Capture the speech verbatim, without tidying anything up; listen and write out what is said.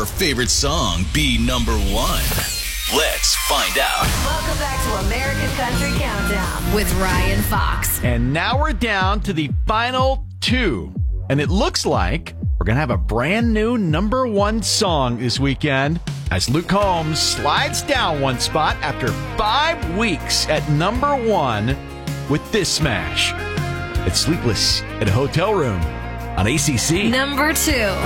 favorite song be number one? Let's find out. Welcome back to American Country Countdown with Ryan Fox. And now we're down to the final two. And it looks like we're going to have a brand new number one song this weekend as Luke Combs slides down one spot after five weeks at number one with this smash. It's Sleepless in a Hotel Room on A C C. Number two.